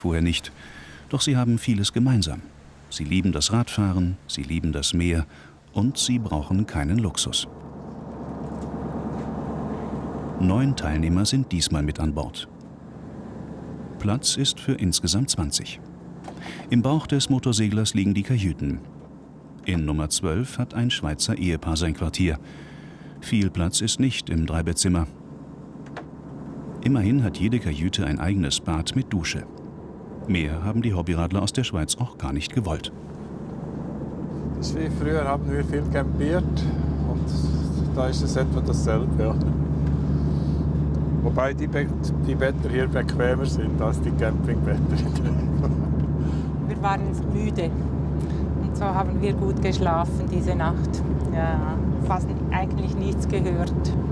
vorher nicht, doch sie haben vieles gemeinsam. Sie lieben das Radfahren, sie lieben das Meer und sie brauchen keinen Luxus. 9 Teilnehmer sind diesmal mit an Bord. Platz ist für insgesamt 20. Im Bauch des Motorseglers liegen die Kajüten. In Nummer 12 hat ein Schweizer Ehepaar sein Quartier. Viel Platz ist nicht im Dreibettzimmer. Immerhin hat jede Kajüte ein eigenes Bad mit Dusche. Mehr haben die Hobbyradler aus der Schweiz auch gar nicht gewollt. Das ist wie früher, haben wir viel campiert und da ist es etwa dasselbe. Ja. Wobei die Betten hier bequemer sind als die Campingbetten. Wir waren müde und so haben wir gut geschlafen diese Nacht. Ja, fast eigentlich nichts gehört.